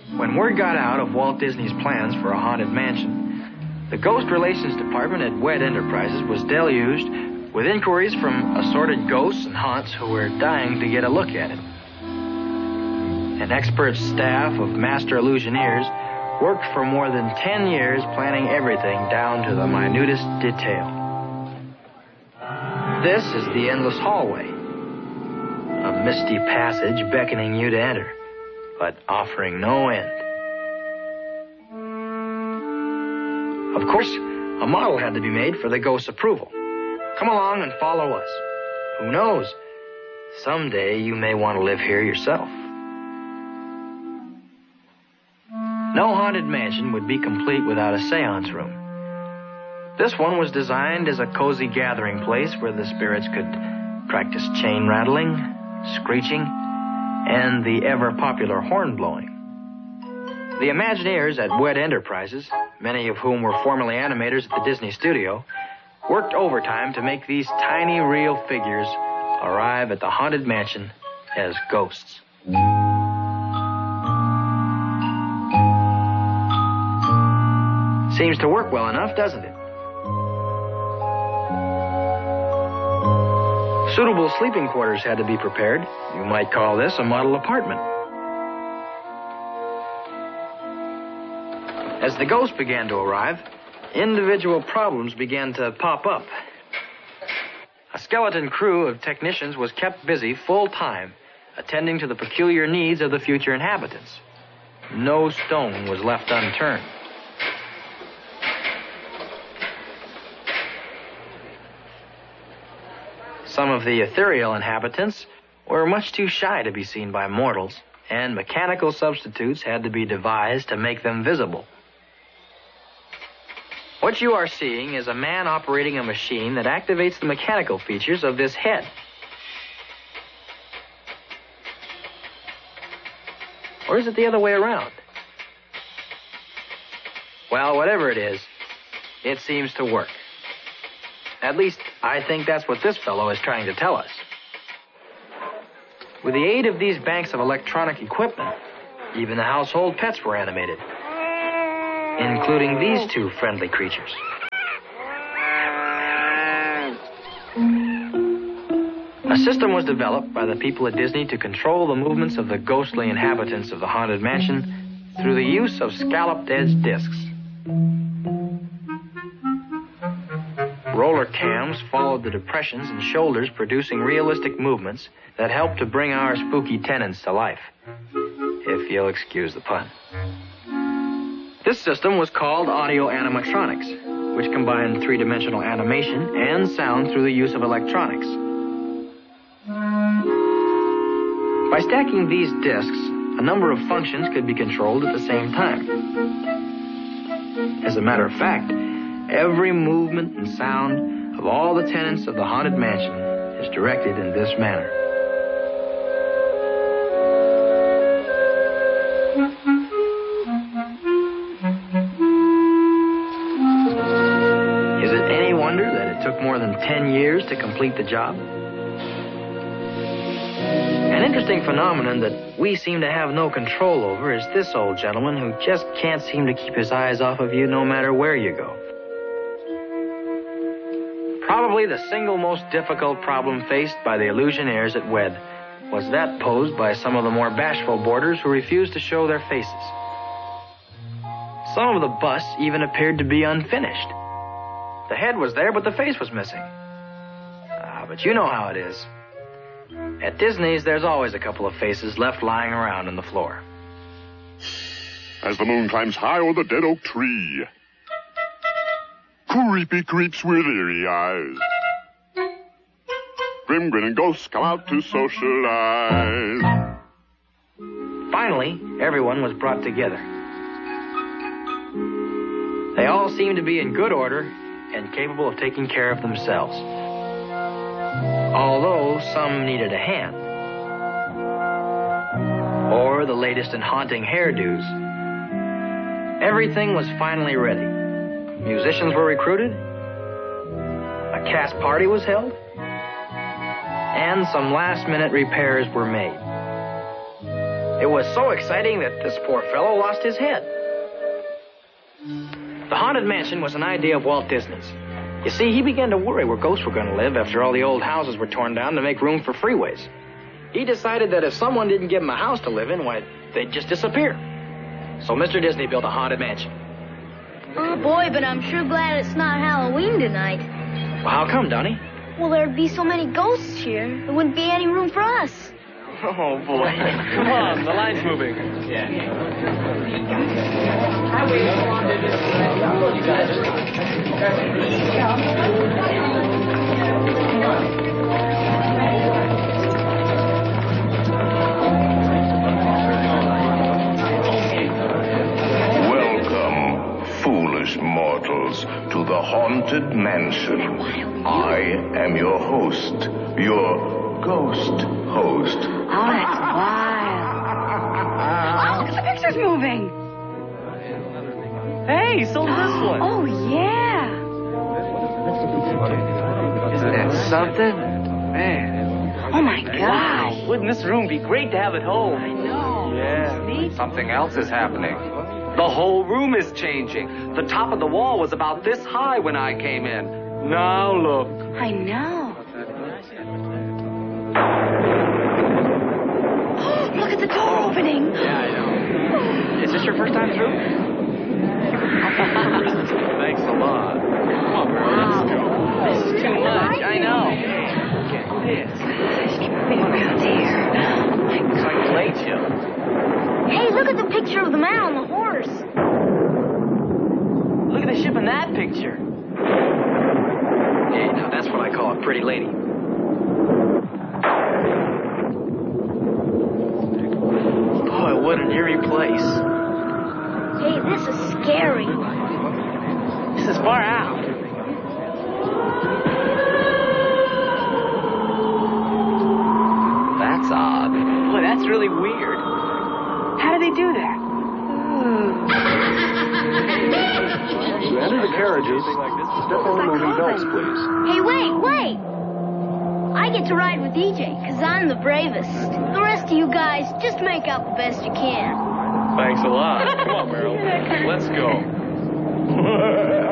When word got out of Walt Disney's plans for a haunted mansion, the Ghost Relations Department at WED Enterprises was deluged with inquiries from assorted ghosts and haunts who were dying to get a look at it. An expert staff of master illusioneers worked for more than 10 years planning everything down to the minutest detail. This is the endless hallway, a misty passage beckoning you to enter, but offering no end. Of course, a model had to be made for the ghost's approval. Come along and follow us. Who knows? Someday you may want to live here yourself. No haunted mansion would be complete without a seance room. This one was designed as a cozy gathering place where the spirits could practice chain rattling, screeching, and the ever-popular horn blowing. The Imagineers at WED Enterprises, many of whom were formerly animators at the Disney studio, worked overtime to make these tiny real figures arrive at the haunted mansion as ghosts. Seems to work well enough, doesn't it? Suitable sleeping quarters had to be prepared. You might call this a model apartment. As the ghosts began to arrive, individual problems began to pop up. A skeleton crew of technicians was kept busy full-time, attending to the peculiar needs of the future inhabitants. No stone was left unturned. Some of the ethereal inhabitants were much too shy to be seen by mortals, and mechanical substitutes had to be devised to make them visible. What you are seeing is a man operating a machine that activates the mechanical features of this head. Or is it the other way around? Well, whatever it is, it seems to work. At least, I think that's what this fellow is trying to tell us. With the aid of these banks of electronic equipment, even the household pets were animated, including these two friendly creatures. A system was developed by the people at Disney to control the movements of the ghostly inhabitants of the haunted mansion through the use of scalloped-edge discs. Roller cams followed the depressions and shoulders, producing realistic movements that helped to bring our spooky tenants to life, if you'll excuse the pun. This system was called audio animatronics, which combined three-dimensional animation and sound through the use of electronics. By stacking these discs, a number of functions could be controlled at the same time. As a matter of fact, every movement and sound of all the tenants of the haunted mansion is directed in this manner. Is it any wonder that it took more than 10 years to complete the job? An interesting phenomenon that we seem to have no control over is this old gentleman who just can't seem to keep his eyes off of you no matter where you go. Probably the single most difficult problem faced by the Illusionaires at WED was that posed by some of the more bashful boarders who refused to show their faces. Some of the busts even appeared to be unfinished. The head was there, but the face was missing. But you know how it is. At Disney's, there's always a couple of faces left lying around on the floor. As the moon climbs high over the dead oak tree, creepy creeps with eerie eyes, grim grinning ghosts come out to socialize. Finally, everyone was brought together. They all seemed to be in good order and capable of taking care of themselves. Although some needed a hand. Or the latest in haunting hairdos. Everything was finally ready. Musicians were recruited. A cast party was held. And some last-minute repairs were made. It was so exciting that this poor fellow lost his head. The Haunted Mansion was an idea of Walt Disney's. You see, he began to worry where ghosts were going to live after all the old houses were torn down to make room for freeways. He decided that if someone didn't give him a house to live in, why, they'd just disappear. So Mr. Disney built a Haunted Mansion. Oh, boy, but I'm sure glad it's not Halloween tonight. Well, how come, Donnie? Well, there'd be so many ghosts here, there wouldn't be any room for us. Oh, boy. Come on, the line's moving. Welcome, foolish mortals, to the Haunted Mansion. I am your host, your ghost host. Oh, that's wild. Oh, look at the pictures moving. Hey, so this one. Oh, yeah. Isn't that something? Man. Oh, my gosh. Wow. Wouldn't this room be great to have at home? I know. Yeah. Neat. Something else is happening. The whole room is changing. The top of the wall was about this high when I came in. Now look. I know. Oh, look at the door opening. Yeah, I know. Is this your first time through? Thanks a lot. Come on, girl. Let's go. This is too much. I know. Around here. Looks like the late show. Hey, look at the picture of the man on the horse. Look at the ship in that picture. Hey, now that's what I call a pretty lady. Boy, what an eerie place. Hey, this is scary. This is far out. That's odd. Boy, that's really weird. How do they do that? To enter the carriages, step on moving belts, please. Hey, wait. I get to ride with DJ, because I'm the bravest. The rest of you guys, just make out the best you can. Thanks a lot. Come on, Meryl. Let's go.